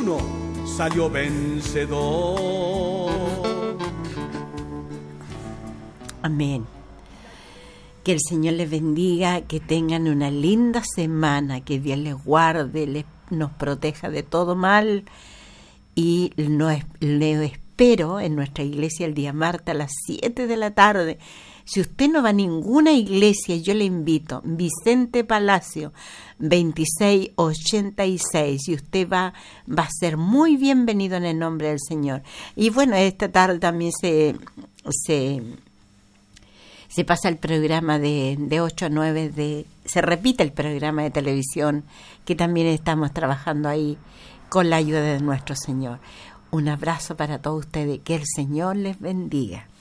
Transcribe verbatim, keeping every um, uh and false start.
ninguno salió vencedor. Amén. Que el Señor les bendiga, que tengan una linda semana, que Dios les guarde, les, nos proteja de todo mal, y nos, les espero en nuestra iglesia el día martes a las siete de la tarde. Si usted no va a ninguna iglesia, yo le invito, Vicente Palacio, veintiséis ochenta y seis, y usted va, va a ser muy bienvenido en el nombre del Señor. Y bueno, esta tarde también se... se Se pasa el programa de, de ocho a nueve, de, se repite el programa de televisión, que también estamos trabajando ahí con la ayuda de nuestro Señor. Un abrazo para todos ustedes, que el Señor les bendiga.